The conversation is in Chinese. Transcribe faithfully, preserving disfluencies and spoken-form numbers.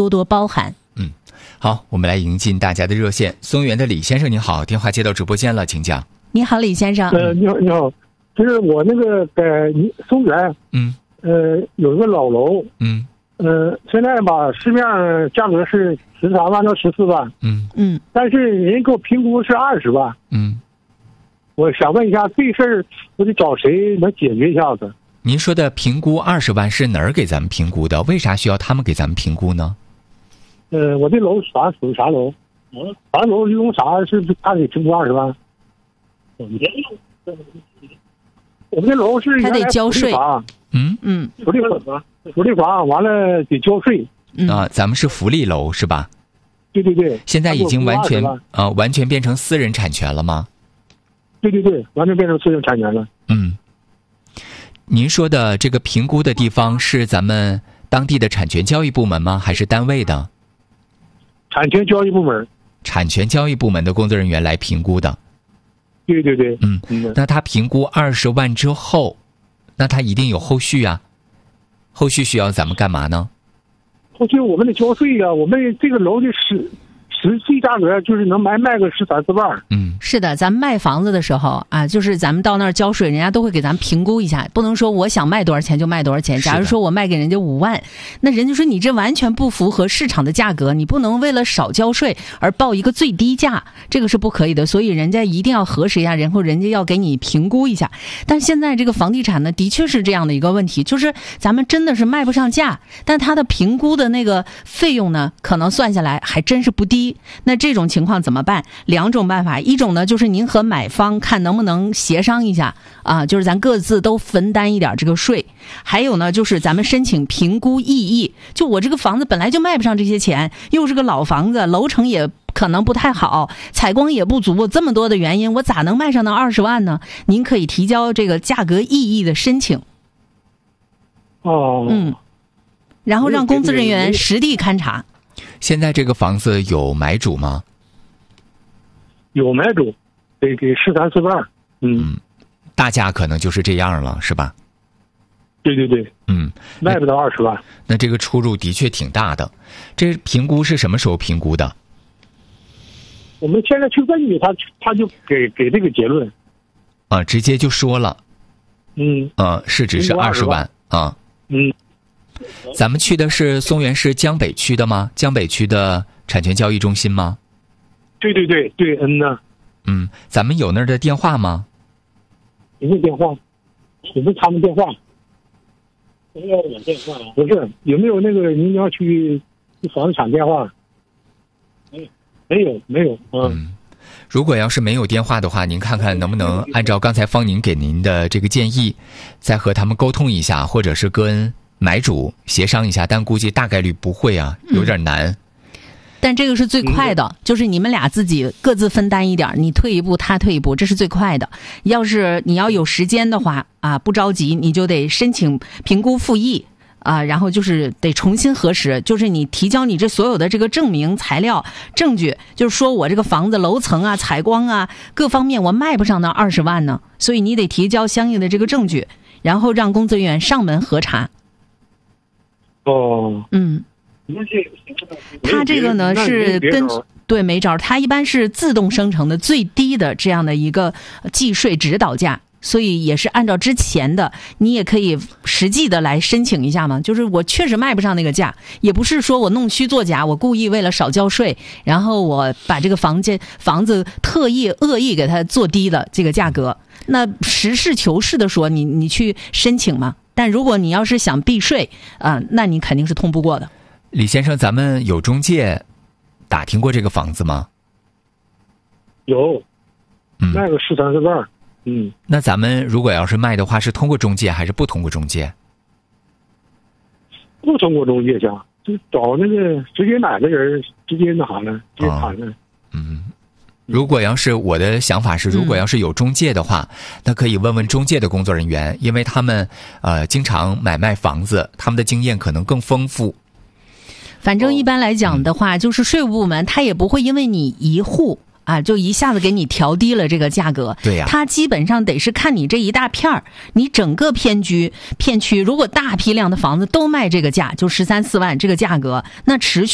多多包涵。 嗯，好，我们来迎进大家的热线。松原的李先生，你好，电话接到直播间了，请讲。 你好，李先生。 呃，你好，你好，就是我那个在松原， 嗯， 呃，有一个老楼， 嗯， 呃，现在吧，市面上价格是十三万到十四万， 嗯嗯， 但是人给我评估是二十万， 嗯， 我想问一下，这事儿我得找谁能解决一下子？ 您说的评估二十万是哪儿给咱们评估的？为啥需要他们给咱们评估呢？ 呃，我这楼啥属于啥楼？我啥楼用啥是他给评估二十万？我们这楼是他得交税。 嗯嗯， 福利房，福利房完了得交税。 嗯、 啊，咱们是福利楼是吧？ 对对对。 现在已经完全啊，完全变成私人产权了吗？ 对对对，完全变成私人产权了。 嗯。您说的这个评估的地方是咱们当地的产权交易部门吗？还是单位的？ 产权交易部门。 产权交易部门的工作人员来评估的。 对对对。 嗯，那他评估二十万之后，那他一定有后续啊。后续需要咱们干嘛呢？ 后续我们得交税呀、啊，我们这个楼的实实际价格就是能卖卖个十三四万。 嗯， 是的，咱们卖房子的时候啊，就是咱们到那儿交税，人家都会给咱们评估一下，不能说我想卖多少钱就卖多少钱。假如说我卖给人家五万，那人家说你这完全不符合市场的价格，你不能为了少交税而报一个最低价，这个是不可以的。所以人家一定要核实一下，然后人家要给你评估一下。但现在这个房地产呢，的确是这样的一个问题，就是咱们真的是卖不上价，但它的评估的那个费用呢，可能算下来还真是不低。那这种情况怎么办？两种办法，一种呢就是您和买方看能不能协商一下啊，就是咱各自都分担一点这个税。还有呢就是咱们申请评估异议，就我这个房子本来就卖不上这些钱，又是个老房子，楼层也可能不太好，采光也不足，这么多的原因，我咋能卖上那二十万呢？您可以提交这个价格异议的申请。 哦。 嗯，然后让工作人员实地勘察。 现在这个房子有买主吗？ 有买主，得给十三四万。嗯， 嗯，大价可能就是这样了，是吧？ 对对对。 嗯， 卖不到二十万。 那这个出入的确挺大的。这评估是什么时候评估的？ 我们现在去问你，他他就给给这个结论。 啊，直接就说了。 嗯。 啊，是只是二十万啊。 嗯。 咱们去的是松原市江北区的吗？江北区的产权交易中心吗？ 对对对对，嗯呐。 嗯，咱们有那儿的电话吗？ 有没有电话？有没有他们电话？不是我电话，不是有没有那个宁江区房地产电话？没有，没有，没有。嗯。 嗯，如果要是没有电话的话，您看看能不能按照刚才方宁给您的这个建议，再和他们沟通一下，或者是跟买主协商一下，但估计大概率不会啊，有点难。嗯， 但这个是最快的，就是你们俩自己各自分担一点，你退一步他退一步，这是最快的。要是你要有时间的话啊，不着急，你就得申请评估复议啊，然后就是得重新核实，就是你提交你这所有的这个证明材料证据，就是说我这个房子楼层啊、采光啊各方面我卖不上那二十万呢，所以你得提交相应的这个证据，然后让工作人员上门核查。 哦。 嗯。它这个呢是跟对没招，它一般是自动生成的最低的这样的一个计税指导价，所以也是按照之前的，你也可以实际的来申请一下嘛。就是我确实卖不上那个价，也不是说我弄虚作假，我故意为了少交税，然后我把这个房间房子特意恶意给它做低了这个价格。那实事求是的说，你你去申请嘛。但如果你要是想避税啊、呃，那你肯定是通不过的。 李先生，咱们有中介打听过这个房子吗？ 有， 嗯， 卖个十三四万。嗯， 那咱们如果要是卖的话，是通过中介还是不通过中介？ 不通过中介去，就找那个直接买的人，直接那啥呢，直接谈呢。 嗯，如果要是我的想法是，如果要是有中介的话，嗯、那可以问问中介的工作人员，因为他们呃经常买卖房子，他们的经验可能更丰富。 反正一般来讲的话，就是税务部门他也不会因为你一户啊，就一下子给你调低了这个价格。 对呀， 他基本上得是看你这一大片儿，你整个片区片区，如果大批量的房子都卖这个价，就十三四万这个价格，那持续。